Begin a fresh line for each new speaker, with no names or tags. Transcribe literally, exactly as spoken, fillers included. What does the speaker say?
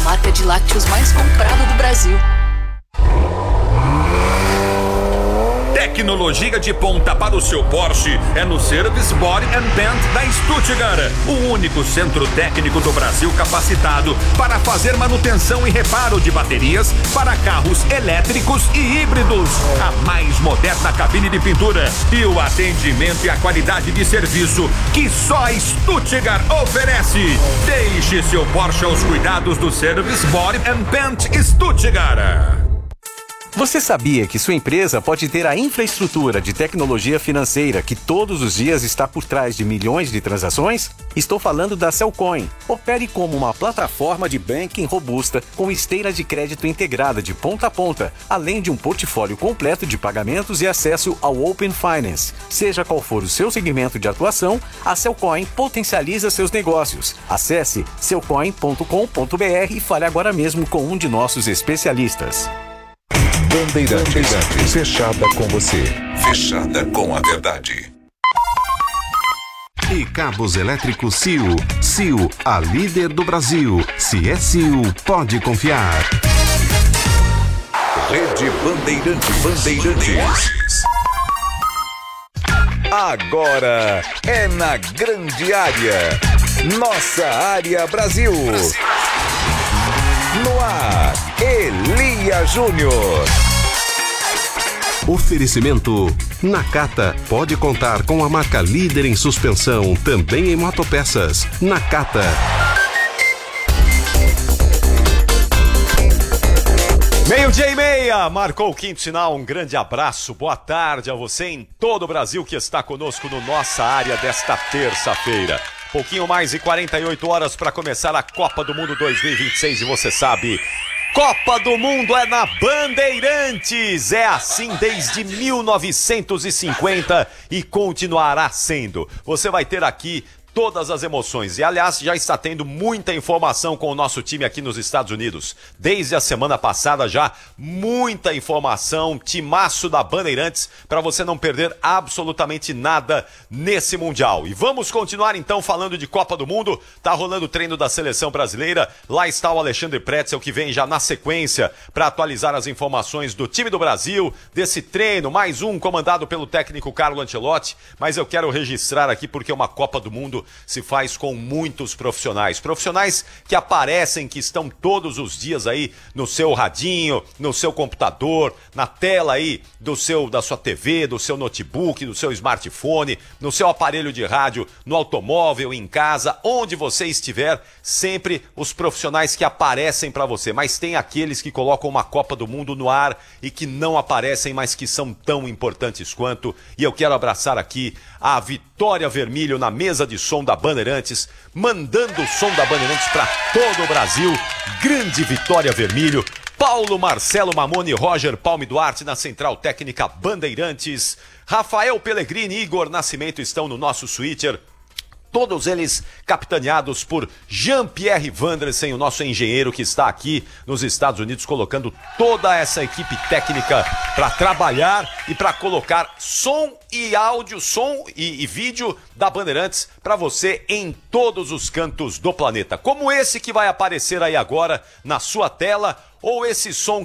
marca de lácteos mais comprada do Brasil.
Tecnologia de ponta para o seu Porsche é no Service Body and Paint da Stuttgart, o único centro técnico do Brasil capacitado para fazer manutenção e reparo de baterias para carros elétricos e híbridos. A mais moderna cabine de pintura e o atendimento e a qualidade de serviço que só a Stuttgart oferece. Deixe seu Porsche aos cuidados do Service Body and Paint Stuttgart.
Você sabia que sua empresa pode ter a infraestrutura de tecnologia financeira que todos os dias está por trás de milhões de transações? Estou falando da Cellcoin. Opere como uma plataforma de banking robusta com esteira de crédito integrada de ponta a ponta, além de um portfólio completo de pagamentos e acesso ao Open Finance. Seja qual for o seu segmento de atuação, a Cellcoin potencializa seus negócios. Acesse cellcoin ponto com ponto br e fale agora mesmo com um de nossos especialistas.
Bandeirantes, fechada com você, fechada com a verdade.
E cabos elétricos C I O. C I O, a líder do Brasil. Se é C I O, pode confiar.
Rede Bandeirantes. Bandeirantes. Agora é na grande área. Nossa área Brasil. No ar, Elia Júnior.
Oferecimento Nakata. Pode contar com a marca líder em suspensão, também em motopeças. Nakata.
Meio-dia e meia, marcou o quinto sinal. Um grande abraço, boa tarde a você em todo o Brasil que está conosco no Nossa Área desta terça-feira. Pouquinho mais de quarenta e oito horas para começar a Copa do Mundo dois mil e vinte e seis e você sabe, Copa do Mundo é na Bandeirantes. É assim desde mil novecentos e cinquenta e continuará sendo. Você vai ter aqui todas as emoções. E, aliás, já está tendo muita informação com o nosso time aqui nos Estados Unidos. Desde a semana passada já, muita informação, timaço da Bandeirantes, para você não perder absolutamente nada nesse Mundial. E vamos continuar, então, falando de Copa do Mundo. Tá rolando o treino da Seleção Brasileira. Lá está o Alexandre Pretzel, que vem já na sequência para atualizar as informações do time do Brasil, desse treino, mais um comandado pelo técnico Carlo Ancelotti. Mas eu quero registrar aqui porque uma Copa do Mundo se faz com muitos profissionais. Profissionais que aparecem, que estão todos os dias aí no seu radinho, no seu computador, na tela aí do seu, da sua T V, do seu notebook, do seu smartphone, no seu aparelho de rádio, no automóvel, em casa, onde você estiver, sempre os profissionais que aparecem para você. Mas tem aqueles que colocam uma Copa do Mundo no ar e que não aparecem, mas que são tão importantes quanto. E eu quero abraçar aqui a Vitória Vermelho na mesa de som da Bandeirantes, mandando o som da Bandeirantes para todo o Brasil. Grande Vitória Vermelho. Paulo Marcelo Mamone e Roger Palme Duarte na Central Técnica Bandeirantes. Rafael Pellegrini e Igor Nascimento estão no nosso switcher. Todos eles capitaneados por Jean-Pierre Vandresen, o nosso engenheiro que está aqui nos Estados Unidos, colocando toda essa equipe técnica para trabalhar e para colocar som e áudio, som e, e vídeo da Bandeirantes para você em todos os cantos do planeta. Como esse que vai aparecer aí agora na sua tela, ou esse som